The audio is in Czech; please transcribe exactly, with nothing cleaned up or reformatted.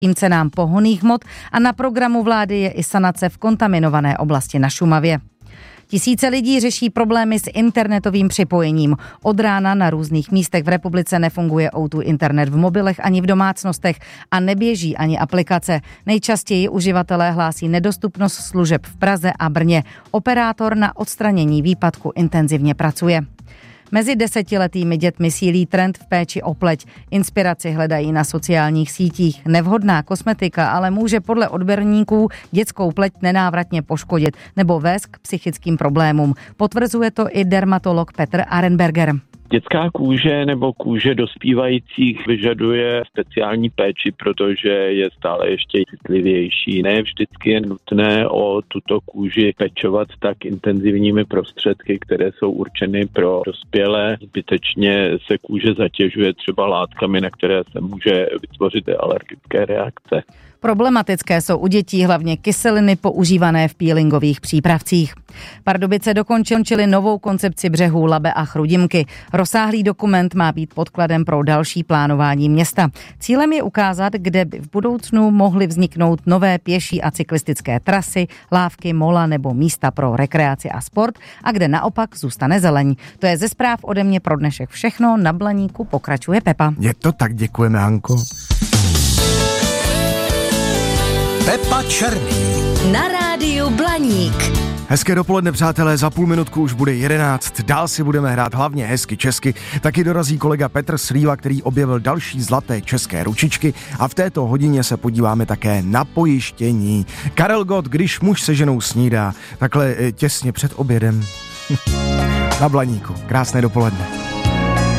cenám pohonných hmot a na programu vlády je i sanace v kontaminované oblasti na Šumavě. Tisíce lidí řeší problémy s internetovým připojením. Od rána na různých místech v republice nefunguje ó dva internet v mobilech ani v domácnostech a neběží ani aplikace. Nejčastěji uživatelé hlásí nedostupnost služeb v Praze a Brně. Operátor na odstranění výpadku intenzivně pracuje. Mezi desetiletými dětmi sílí trend v péči o pleť. Inspiraci hledají na sociálních sítích. Nevhodná kosmetika ale může podle odborníků dětskou pleť nenávratně poškodit nebo vést k psychickým problémům. Potvrzuje to i dermatolog Petr Arenberger. Dětská kůže nebo kůže dospívajících vyžaduje speciální péči, protože je stále ještě citlivější. Ne vždycky je nutné o tuto kůži pečovat tak intenzivními prostředky, které jsou určeny pro dospělé. Zbytečně se kůže zatěžuje třeba látkami, na které se může vytvořit alergické reakce. Problematické jsou u dětí hlavně kyseliny používané v peelingových přípravcích. Pardubice dokončily novou koncepci břehů Labe a Chrudimky. Rozsáhlý dokument má být podkladem pro další plánování města. Cílem je ukázat, kde by v budoucnu mohly vzniknout nové pěší a cyklistické trasy, lávky, mola nebo místa pro rekreaci a sport a kde naopak zůstane zeleň. To je ze zpráv ode mě pro dnešek všechno. Na Blaníku pokračuje Pepa. Je to tak, děkujeme, Hanko. Pepa Černý. Na rádiu Blaník. Hezké dopoledne, přátelé, za půl minutku už bude jedenáct. Dál si budeme hrát hlavně hezky česky. Taky dorazí kolega Petr Slíva, který objevil další zlaté české ručičky a v této hodině se podíváme také na pojištění. Karel Gott, když muž se ženou snídá, takhle těsně před obědem. Na Blaníku. Krásné dopoledne.